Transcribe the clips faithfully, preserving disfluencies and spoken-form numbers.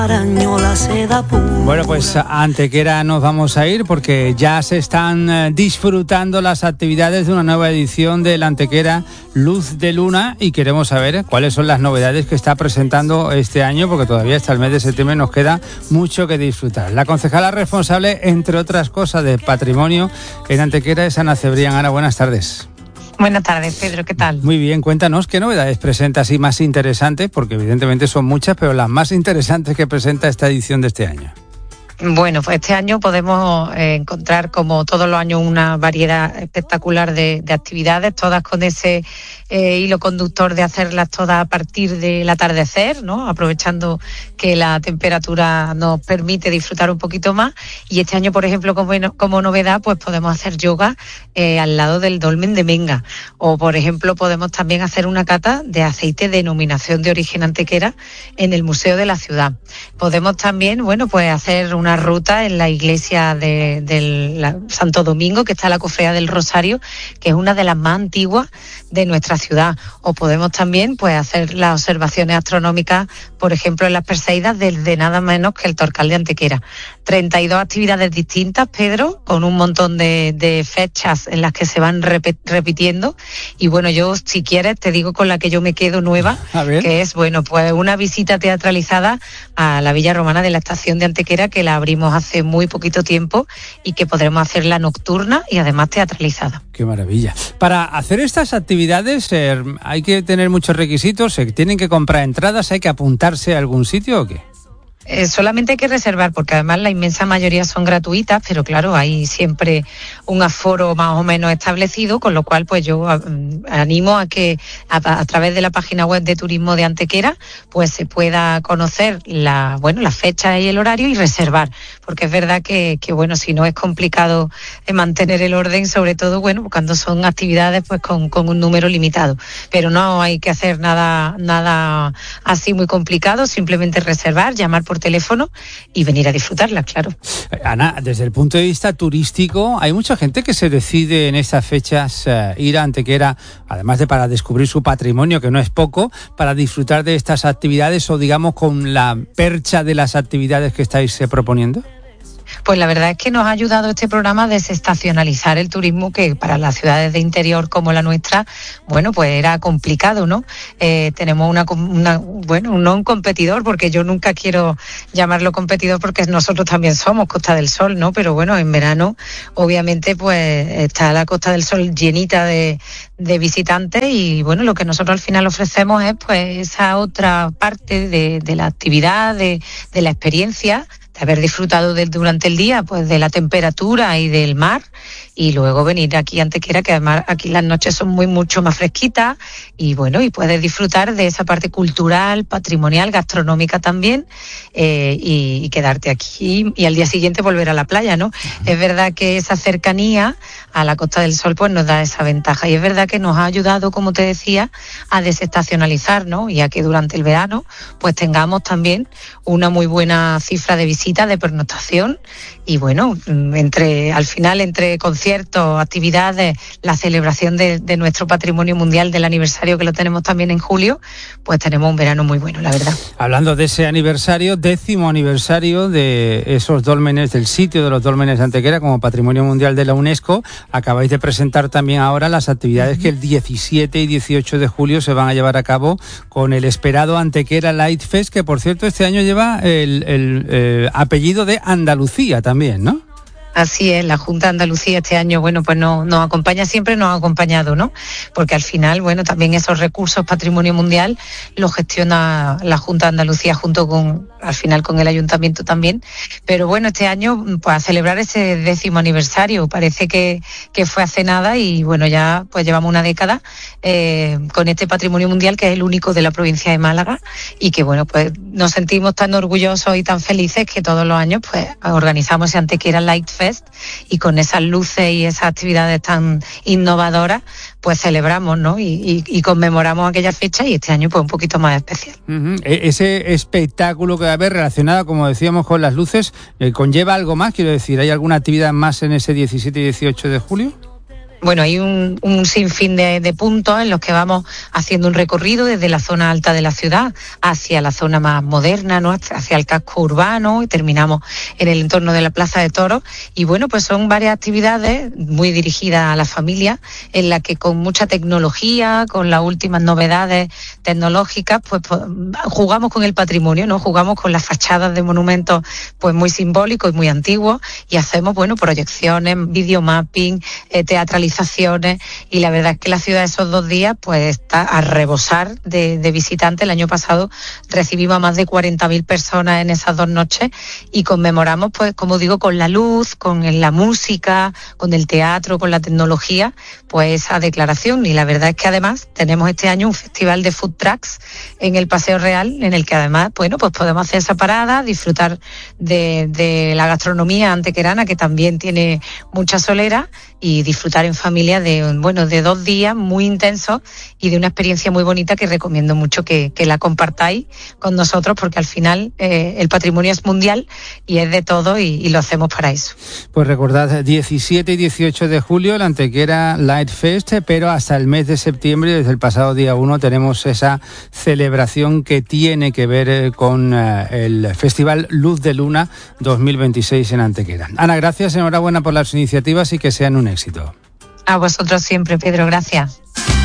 Bueno, pues a Antequera nos vamos a ir porque ya se están disfrutando las actividades de una nueva edición de la Antequera Luz de Luna y queremos saber cuáles son las novedades que está presentando este año, porque todavía hasta el mes de septiembre nos queda mucho que disfrutar. La concejala responsable, entre otras cosas, de patrimonio en Antequera es Ana Cebrián. Ana, buenas tardes. Buenas tardes, Pedro, ¿qué tal? Muy bien, cuéntanos qué novedades presenta así más interesantes, porque evidentemente son muchas, pero las más interesantes que presenta esta edición de este año. Bueno, pues este año podemos eh, encontrar, como todos los años, una variedad espectacular de, de actividades, todas con ese eh, hilo conductor de hacerlas todas a partir del atardecer, ¿no? Aprovechando que la temperatura nos permite disfrutar un poquito más. Y este año, por ejemplo, como, como novedad, pues podemos hacer yoga eh, al lado del dolmen de Menga. O, por ejemplo, podemos también hacer una cata de aceite de denominación de origen antequera en el Museo de la Ciudad. Podemos también, bueno, pues hacer una ruta en la iglesia de, de la Santo Domingo, que está la Cofradía del Rosario, que es una de las más antiguas de nuestra ciudad. O podemos también pues hacer las observaciones astronómicas, por ejemplo, en las Perseidas, desde nada menos que el Torcal de Antequera. treinta y dos actividades distintas, Pedro, con un montón de, de fechas en las que se van rep- repitiendo. Y bueno, yo, si quieres, te digo con la que yo me quedo nueva, que es, bueno, pues una visita teatralizada a la Villa Romana de la Estación de Antequera, que la abrimos hace muy poquito tiempo y que podremos hacerla nocturna y además teatralizada. Qué maravilla. Para hacer estas actividades eh, hay que tener muchos requisitos, se tienen que comprar entradas, hay que apuntarse a algún sitio o qué. Eh, solamente hay que reservar, porque además la inmensa mayoría son gratuitas, pero claro, hay siempre un aforo más o menos establecido, con lo cual pues yo a, animo a que a, a través de la página web de Turismo de Antequera pues se pueda conocer la bueno la fecha y el horario y reservar, porque es verdad que, que bueno, si no es complicado mantener el orden, sobre todo bueno cuando son actividades pues con, con un número limitado, pero no hay que hacer nada nada así muy complicado, simplemente reservar, llamar por teléfono y venir a disfrutarla, claro. Ana, desde el punto de vista turístico, hay mucha gente que se decide en estas fechas eh, ir a Antequera, además de para descubrir su patrimonio, que no es poco, para disfrutar de estas actividades o digamos con la percha de las actividades que estáis eh, proponiendo. Pues la verdad es que nos ha ayudado este programa a desestacionalizar el turismo, que para las ciudades de interior como la nuestra, bueno, pues era complicado, ¿no? Eh, tenemos una, una, bueno, no un competidor, porque yo nunca quiero llamarlo competidor, porque nosotros también somos Costa del Sol, ¿no? Pero bueno, en verano, obviamente, pues está la Costa del Sol llenita de, de visitantes y bueno, lo que nosotros al final ofrecemos es pues esa otra parte de, de la actividad, de, de la experiencia, de haber disfrutado de, durante el día pues de la temperatura y del mar, y luego venir aquí a Antequera, que además aquí las noches son muy mucho más fresquitas y bueno, y puedes disfrutar de esa parte cultural, patrimonial, gastronómica también, eh, y, y quedarte aquí y al día siguiente volver a la playa, ¿no? Es verdad que esa cercanía a la Costa del Sol pues nos da esa ventaja, y es verdad que nos ha ayudado, como te decía, a desestacionalizar, ¿no? Y a que durante el verano pues tengamos también una muy buena cifra de visitas, de pernoctación, y bueno, entre al final entre conciertos, actividades, la celebración de, de nuestro patrimonio mundial del aniversario, que lo tenemos también en julio, pues tenemos un verano muy bueno, la verdad. Hablando de ese aniversario, décimo aniversario de esos dólmenes, del sitio de los dólmenes de Antequera como Patrimonio Mundial de la UNESCO, acabáis de presentar también ahora las actividades que el diecisiete y dieciocho de julio se van a llevar a cabo con el esperado Antequera Light Fest, que por cierto este año lleva el, el eh, apellido de Andalucía también, ¿no? Así es, la Junta de Andalucía este año, bueno, pues no, nos acompaña, siempre nos ha acompañado, ¿no? Porque al final, bueno, también esos recursos patrimonio mundial los gestiona la Junta de Andalucía junto con, al final, con el Ayuntamiento también. Pero bueno, este año, pues a celebrar ese décimo aniversario, parece que, que fue hace nada y bueno, ya pues llevamos una década eh, con este patrimonio mundial, que es el único de la provincia de Málaga, y que bueno, pues nos sentimos tan orgullosos y tan felices que todos los años pues organizamos ese Antequera Light Fest, y con esas luces y esas actividades tan innovadoras pues celebramos, ¿no? Y, y, y conmemoramos aquella fecha, y este año pues un poquito más especial. Uh-huh. Ese espectáculo que va a haber relacionado, como decíamos, con las luces, eh, ¿conlleva algo más? Quiero decir, ¿hay alguna actividad más en ese diecisiete y dieciocho de julio? bueno, hay un, un sinfín de, de puntos en los que vamos haciendo un recorrido desde la zona alta de la ciudad hacia la zona más moderna, ¿no? Hacia el casco urbano, y terminamos en el entorno de la Plaza de Toros. Y bueno, pues son varias actividades muy dirigidas a la familia, en la que con mucha tecnología, con las últimas novedades tecnológicas, pues, pues jugamos con el patrimonio, ¿no? Jugamos con las fachadas de monumentos pues muy simbólicos y muy antiguos, y hacemos, bueno, proyecciones, videomapping, eh, teatralizaciones, y la verdad es que la ciudad esos dos días pues está a rebosar de, de visitantes. El año pasado recibimos a más de cuarenta mil personas en esas dos noches, y conmemoramos, pues como digo, con la luz, con la música, con el teatro, con la tecnología, pues esa declaración. Y la verdad es que además tenemos este año un festival de food trucks en el Paseo Real, en el que además, bueno, pues podemos hacer esa parada, disfrutar de, de la gastronomía antequerana, que también tiene mucha solera, y disfrutar en familia de, bueno, de dos días muy intensos y de una experiencia muy bonita que recomiendo mucho que, que la compartáis con nosotros, porque al final eh, el patrimonio es mundial y es de todo, y, y lo hacemos para eso. Pues recordad, diecisiete y dieciocho de julio, la Antequera Light Fest, pero hasta el mes de septiembre, desde el pasado día uno, tenemos esa celebración que tiene que ver con uh, el Festival Luz de Luna dos mil veintiséis en Antequera. Ana, gracias, enhorabuena por las iniciativas y que sean un éxito. A vosotros siempre, Pedro, gracias.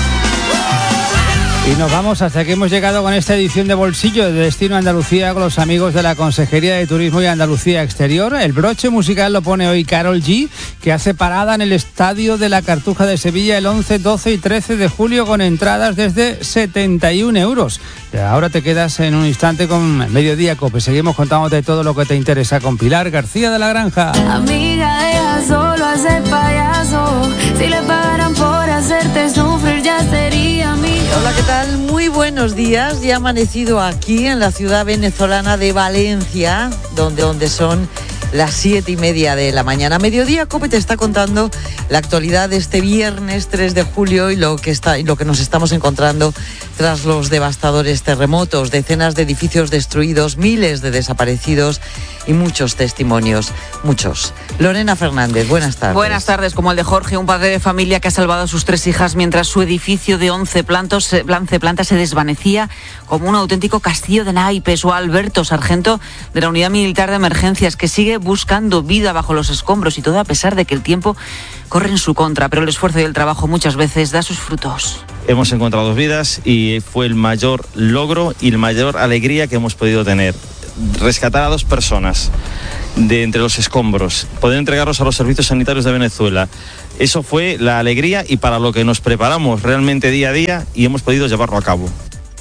Y nos vamos, hasta que hemos llegado con esta edición de Bolsillo de Destino Andalucía con los amigos de la Consejería de Turismo y Andalucía Exterior. El broche musical lo pone hoy Karol G, que hace parada en el Estadio de la Cartuja de Sevilla el once, doce y trece de julio con entradas desde setenta y un euros. Ahora te quedas en un instante con Mediodía Cope. Seguimos contándote todo lo que te interesa con Pilar García de la Granja. Amiga, deja solo a ese payaso. Si le pagaran por hacerte sufrir, ya sería mío. Hola, ¿qué tal? Muy buenos días. Ya ha amanecido aquí en la ciudad venezolana de Valencia, donde, donde son las siete y media de la mañana. Mediodía Cope te está contando la actualidad de este viernes tres de julio y lo que está y lo que nos estamos encontrando tras los devastadores terremotos, decenas de edificios destruidos, miles de desaparecidos y muchos testimonios, muchos. Lorena Fernández, buenas tardes. Buenas tardes. Como el de Jorge, un padre de familia que ha salvado a sus tres hijas mientras su edificio de once plantas, once plantas se desvanecía como un auténtico castillo de naipes, o Alberto, sargento de la Unidad Militar de Emergencias, que sigue buscando vida bajo los escombros, y todo a pesar de que el tiempo corre en su contra, pero el esfuerzo y el trabajo muchas veces da sus frutos. Hemos encontrado vidas y fue el mayor logro y la mayor alegría que hemos podido tener. Rescatar a dos personas de entre los escombros, poder entregarlos a los servicios sanitarios de Venezuela. Eso fue la alegría y para lo que nos preparamos realmente día a día, y hemos podido llevarlo a cabo.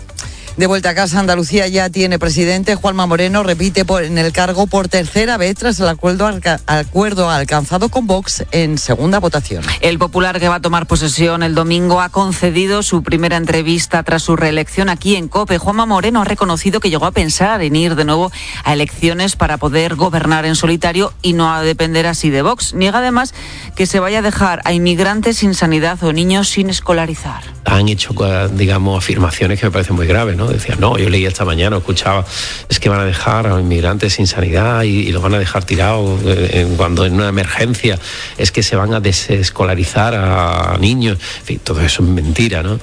De vuelta a casa, Andalucía ya tiene presidente. Juanma Moreno repite por, en el cargo por tercera vez tras el acuerdo, alca, acuerdo alcanzado con Vox en segunda votación. El popular, que va a tomar posesión el domingo, ha concedido su primera entrevista tras su reelección aquí en COPE. Juanma Moreno ha reconocido que llegó a pensar en ir de nuevo a elecciones para poder gobernar en solitario y no a depender así de Vox. Niega además que se vaya a dejar a inmigrantes sin sanidad o niños sin escolarizar. Han hecho, digamos, afirmaciones que me parecen muy graves, ¿no? Decían, no, yo leí esta mañana, escuchaba, es que van a dejar a los inmigrantes sin sanidad y, y los van a dejar tirados en, cuando en una emergencia, es que se van a desescolarizar a niños. En fin, todo eso es mentira, ¿no?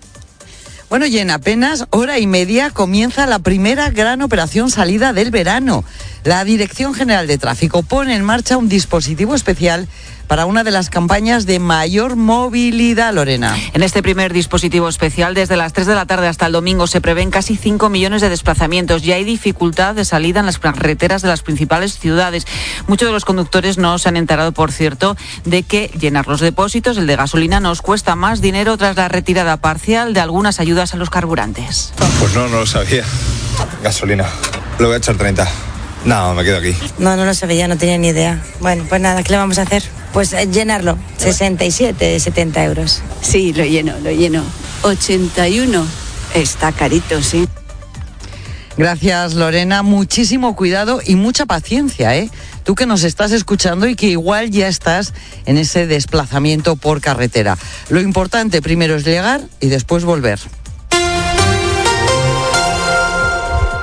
Bueno, y en apenas hora y media comienza la primera gran operación salida del verano. La Dirección General de Tráfico pone en marcha un dispositivo especial para una de las campañas de mayor movilidad, Lorena. En este primer dispositivo especial, desde las tres de la tarde hasta el domingo, se prevén casi cinco millones de desplazamientos. Ya hay dificultad de salida en las carreteras de las principales ciudades. Muchos de los conductores no se han enterado, por cierto, de que llenar los depósitos, el de gasolina, nos cuesta más dinero tras la retirada parcial de algunas ayudas a los carburantes. Pues no, no lo sabía. Gasolina. Le voy a echar treinta. No, me quedo aquí. No, no lo sabía, no tenía ni idea. Bueno, pues nada, ¿qué le vamos a hacer? Pues eh, llenarlo, sesenta y siete, setenta euros. Sí, lo lleno, lo lleno. ochenta y uno, está carito, sí. Gracias, Lorena. Muchísimo cuidado y mucha paciencia, ¿eh? Tú que nos estás escuchando y que igual ya estás en ese desplazamiento por carretera. Lo importante primero es llegar y después volver.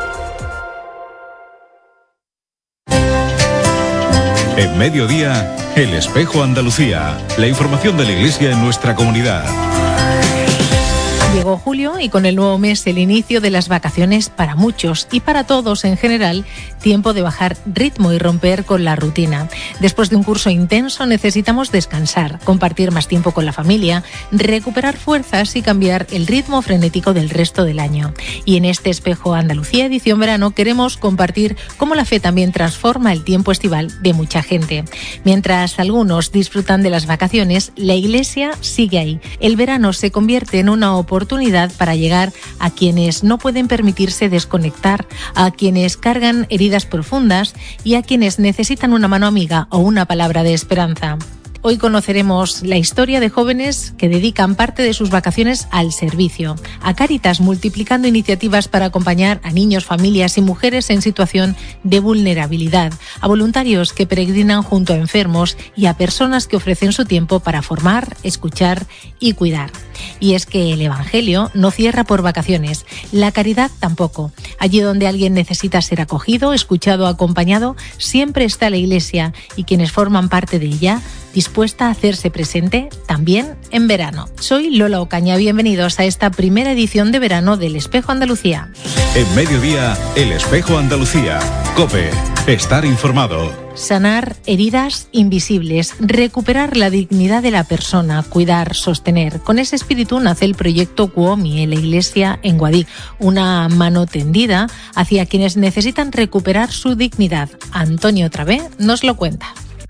En Mediodía, El Espejo Andalucía, la información de la Iglesia en nuestra comunidad. Llegó julio y con el nuevo mes el inicio de las vacaciones para muchos y para todos en general, tiempo de bajar ritmo y romper con la rutina. Después de un curso intenso necesitamos descansar, compartir más tiempo con la familia, recuperar fuerzas y cambiar el ritmo frenético del resto del año. Y en este Espejo Andalucía edición verano queremos compartir cómo la fe también transforma el tiempo estival de mucha gente. Mientras algunos disfrutan de las vacaciones, la Iglesia sigue ahí. El verano se convierte en una oportunidad para llegar a quienes no pueden permitirse desconectar, a quienes cargan heridas profundas y a quienes necesitan una mano amiga o una palabra de esperanza. Hoy conoceremos la historia de jóvenes que dedican parte de sus vacaciones al servicio, a Cáritas multiplicando iniciativas para acompañar a niños, familias y mujeres en situación de vulnerabilidad, a voluntarios que peregrinan junto a enfermos y a personas que ofrecen su tiempo para formar, escuchar y cuidar. Y es que el Evangelio no cierra por vacaciones, la caridad tampoco. Allí donde alguien necesita ser acogido, escuchado, acompañado, siempre está la Iglesia y quienes forman parte de ella, dispuesta a hacerse presente también en verano. Soy Lola Ocaña, bienvenidos a esta primera edición de verano del Espejo Andalucía. En mediodía, el Espejo Andalucía. COPE, estar informado. Sanar heridas invisibles, recuperar la dignidad de la persona, cuidar, sostener. Con ese espíritu nace el proyecto Cuomi en la Iglesia en Guadix, una mano tendida hacia quienes necesitan recuperar su dignidad. Antonio Travé nos lo cuenta.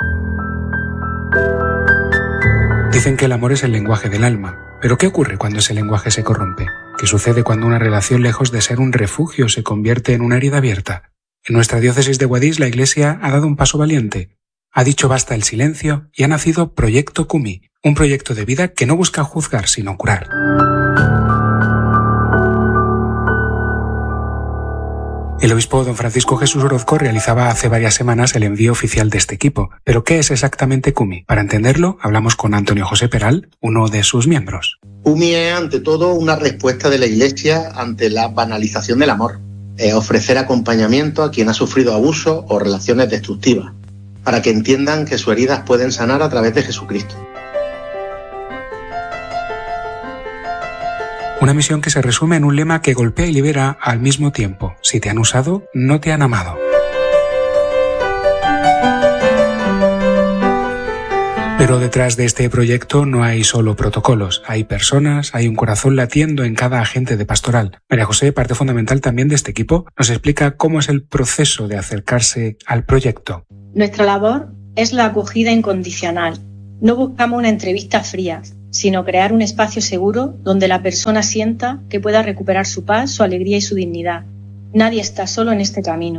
Dicen que el amor es el lenguaje del alma, pero ¿qué ocurre cuando ese lenguaje se corrompe? ¿Qué sucede cuando una relación, lejos de ser un refugio, se convierte en una herida abierta? En nuestra diócesis de Guadix, la Iglesia ha dado un paso valiente. Ha dicho basta el silencio y ha nacido Proyecto Cumi, un proyecto de vida que no busca juzgar, sino curar. El obispo don Francisco Jesús Orozco realizaba hace varias semanas el envío oficial de este equipo. ¿Pero qué es exactamente Cumi? Para entenderlo, hablamos con Antonio José Peral, uno de sus miembros. Cumi es ante todo una respuesta de la Iglesia ante la banalización del amor. Es ofrecer acompañamiento a quien ha sufrido abuso o relaciones destructivas, para que entiendan que sus heridas pueden sanar a través de Jesucristo. Una misión que se resume en un lema que golpea y libera al mismo tiempo. Si te han usado, no te han amado. Pero detrás de este proyecto no hay solo protocolos, hay personas, hay un corazón latiendo en cada agente de pastoral. María José, parte fundamental también de este equipo, nos explica cómo es el proceso de acercarse al proyecto. Nuestra labor es la acogida incondicional. No buscamos una entrevista fría, sino crear un espacio seguro donde la persona sienta que pueda recuperar su paz, su alegría y su dignidad. Nadie está solo en este camino.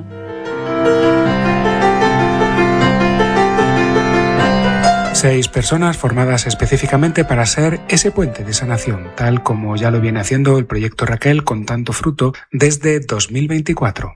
Seis personas formadas específicamente para ser ese puente de sanación, tal como ya lo viene haciendo el proyecto Raquel con tanto fruto desde dos mil veinticuatro.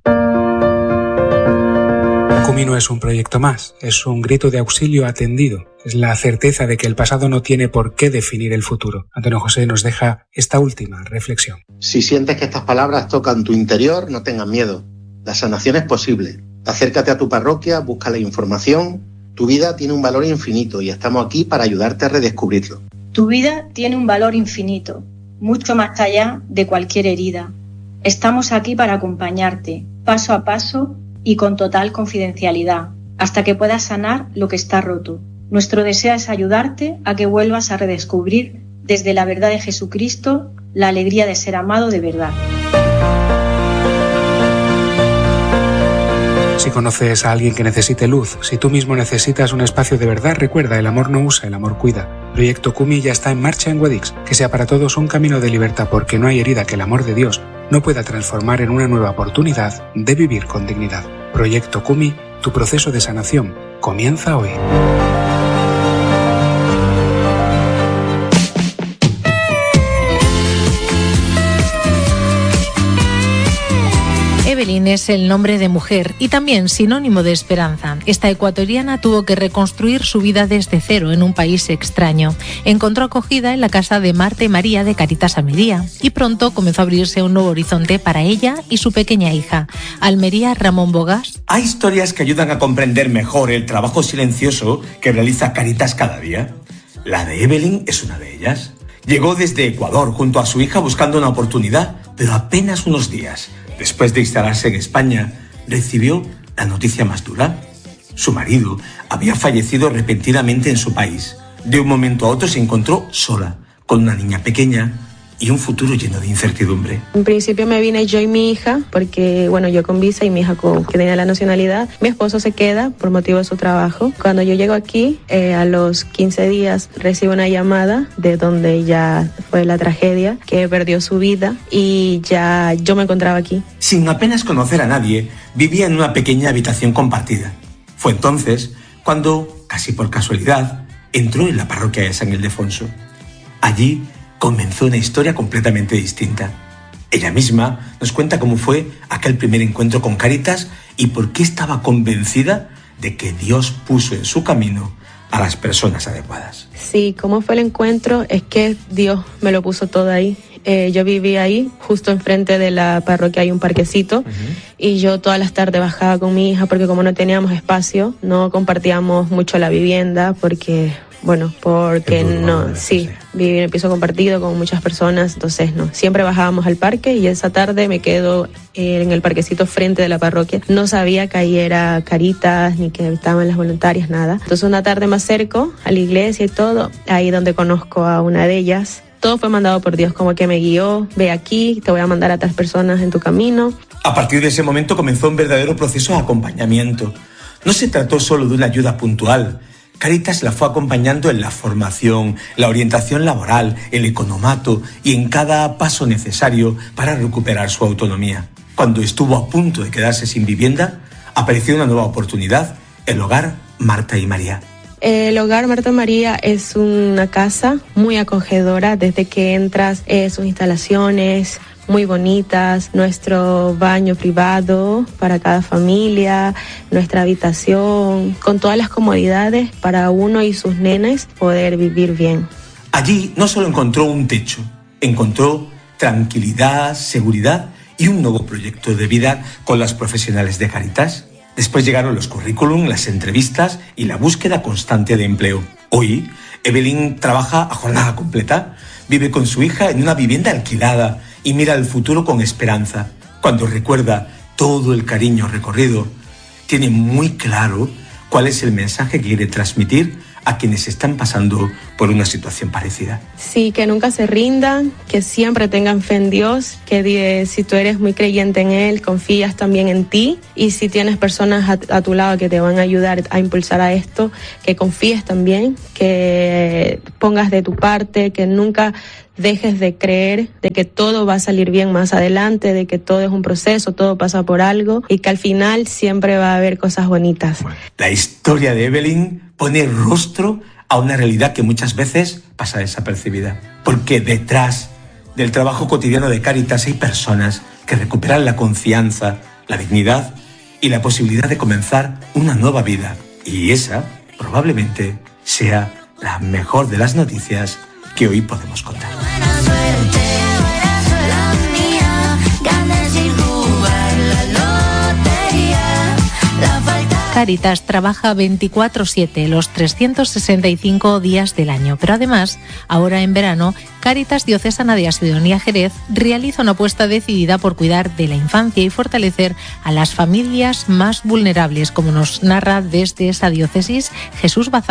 Cumi no es un proyecto más, es un grito de auxilio atendido. Es la certeza de que el pasado no tiene por qué definir el futuro. Antonio José nos deja esta última reflexión. Si sientes que estas palabras tocan tu interior, no tengas miedo. La sanación es posible. Acércate a tu parroquia, busca la información. Tu vida tiene un valor infinito y estamos aquí para ayudarte a redescubrirlo. Tu vida tiene un valor infinito, mucho más allá de cualquier herida. Estamos aquí para acompañarte, paso a paso y con total confidencialidad, hasta que puedas sanar lo que está roto. Nuestro deseo es ayudarte a que vuelvas a redescubrir desde la verdad de Jesucristo la alegría de ser amado de verdad. Si conoces a alguien que necesite luz, si tú mismo necesitas un espacio de verdad, recuerda, el amor no usa, el amor cuida. Proyecto Cumi ya está en marcha en Guadix. Que sea para todos un camino de libertad, porque no hay herida que el amor de Dios no pueda transformar en una nueva oportunidad de vivir con dignidad. Proyecto Cumi, tu proceso de sanación comienza hoy. Evelyn es el nombre de mujer y también sinónimo de esperanza. Esta ecuatoriana tuvo que reconstruir su vida desde cero en un país extraño. Encontró acogida en la casa de Marta y María de Caritas Almería y pronto comenzó a abrirse un nuevo horizonte para ella y su pequeña hija. Almería, Ramón Bogas. Hay historias que ayudan a comprender mejor el trabajo silencioso que realiza Caritas cada día. La de Evelyn es una de ellas. Llegó desde Ecuador junto a su hija buscando una oportunidad, pero apenas unos días después de instalarse en España, recibió la noticia más dura. Su marido había fallecido repentinamente en su país. De un momento a otro se encontró sola, con una niña pequeña y un futuro lleno de incertidumbre. En principio me vine yo y mi hija, porque bueno, yo con visa y mi hija con, que tenía la nacionalidad. Mi esposo se queda por motivo de su trabajo. Cuando yo llego aquí, eh, a los quince días, recibo una llamada de donde ya fue la tragedia, que perdió su vida y ya yo me encontraba aquí. Sin apenas conocer a nadie, vivía en una pequeña habitación compartida. Fue entonces cuando, casi por casualidad, entró en la parroquia de San Ildefonso. Allí comenzó una historia completamente distinta. Ella misma nos cuenta cómo fue aquel primer encuentro con Caritas y por qué estaba convencida de que Dios puso en su camino a las personas adecuadas. Sí, cómo fue el encuentro es que Dios me lo puso todo ahí. Eh, yo vivía ahí, justo enfrente de la parroquia hay un parquecito, uh-huh. y yo todas las tardes bajaba con mi hija porque como no teníamos espacio, no compartíamos mucho la vivienda porque... Bueno, porque no, sí, viví en el piso compartido con muchas personas, entonces no, siempre bajábamos al parque y esa tarde me quedo en el parquecito frente de la parroquia. No sabía que ahí era Caritas ni que estaban las voluntarias, nada. Entonces una tarde me acerco a la iglesia y todo, ahí donde conozco a una de ellas. Todo fue mandado por Dios, como que me guió, ve aquí, te voy a mandar a otras personas en tu camino. A partir de ese momento comenzó un verdadero proceso de acompañamiento. No se trató solo de una ayuda puntual. Caritas la fue acompañando en la formación, la orientación laboral, el economato y en cada paso necesario para recuperar su autonomía. Cuando estuvo a punto de quedarse sin vivienda, apareció una nueva oportunidad, el hogar Marta y María. El hogar Marta y María es una casa muy acogedora desde que entras, eh, sus instalaciones muy bonitas, nuestro baño privado para cada familia, nuestra habitación, con todas las comodidades para uno y sus nenes poder vivir bien. Allí no solo encontró un techo, encontró tranquilidad, seguridad y un nuevo proyecto de vida con las profesionales de Caritas. Después llegaron los currículum, las entrevistas y la búsqueda constante de empleo. Hoy, Evelyn trabaja a jornada completa, vive con su hija en una vivienda alquilada y mira el futuro con esperanza. Cuando recuerda todo el cariño recorrido, tiene muy claro cuál es el mensaje que quiere transmitir a quienes están pasando por una situación parecida. Sí, que nunca se rindan, que siempre tengan fe en Dios, que de, si tú eres muy creyente en Él, confías también en ti, y si tienes personas a, a tu lado que te van a ayudar a impulsar a esto, que confíes también, que pongas de tu parte, que nunca dejes de creer de que todo va a salir bien más adelante, de que todo es un proceso, todo pasa por algo y que al final siempre va a haber cosas bonitas. La historia de Evelyn pone rostro a una realidad que muchas veces pasa desapercibida, porque detrás del trabajo cotidiano de Caritas hay personas que recuperan la confianza, la dignidad y la posibilidad de comenzar una nueva vida. Y esa probablemente sea la mejor de las noticias que hoy podemos contar. Caritas trabaja veinticuatro siete los trescientos sesenta y cinco días del año, pero además, ahora en verano, Caritas Diocesana de Asidonia Jerez realiza una apuesta decidida por cuidar de la infancia y fortalecer a las familias más vulnerables, como nos narra desde esa diócesis Jesús Bazán.